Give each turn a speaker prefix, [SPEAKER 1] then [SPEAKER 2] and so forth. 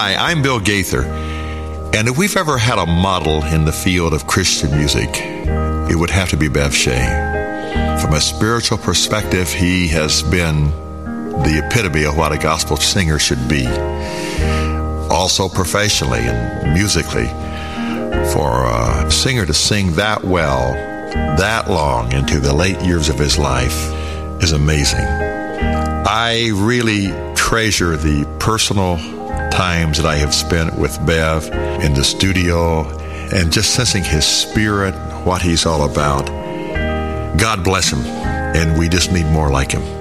[SPEAKER 1] Hi, I'm Bill Gaither, and if we've ever had a model in the field of Christian music, it would have to be Bev Shea. From a spiritual perspective, he has been the epitome of what a gospel singer should be. Also professionally and musically, for a singer to sing that well, that long into the late years of his life is amazing. I really treasure the personal times that I have spent with Bev in the studio and just sensing his spirit, what he's all about. God bless him, and we just need more like him.